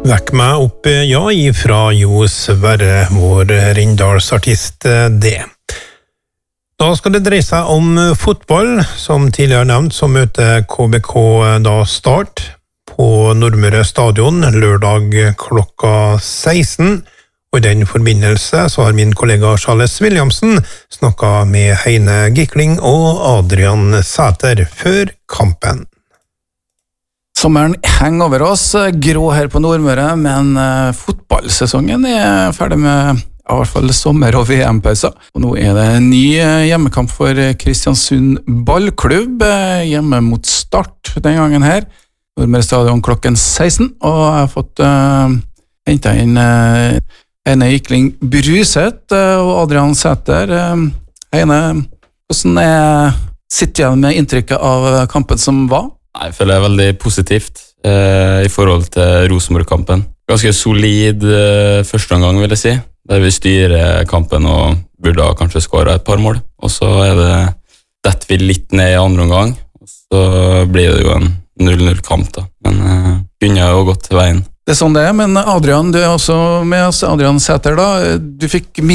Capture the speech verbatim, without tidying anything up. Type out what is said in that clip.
Vekk meg opp, ja, ifra Jo Sverre, vår Rindalsartist, det. Da skal det dreie seg om fotball. Som tidligere nevnt, så møter K B K da Start på Nordmøre stadion lørdag klokka seksten. Og i den forbindelse så har min kollega Charles Williamsen snakket med Heine Gikling og Adrian Sæter før kampen. Sommeren henger over oss, grå her på Nordmøre, men uh, fotballsesongen er ferdig med i hvert fall sommer- og V M-pauser. Og nå er det en ny uh, hjemmekamp for Kristiansund ballklubb, uh, hjemme mot Start den gangen her. Nordmøre stadion klokken seksten, og jeg har fått uh, hentet inn uh, Heine Gikling Bruseth uh, og Adrian Sæter. Uh, Heine, hvordan er, sitter jeg med inntrykket av kampen som var? Nei, jeg føler det er veldig positivt eh, i forhold til Rosenborg-kampen. Ganske solid eh, første omgang, vil jeg si, der vi styrer kampen og burde kanskje skåre et par mål. Og så er det detter vi litt ned i andre omgang, og så blir det jo en null null kamp da. Men eh, kunne jo gått til veien. Det er sånn det er, men Adrian, du er også med oss, Adrian Sæter da. Du fikk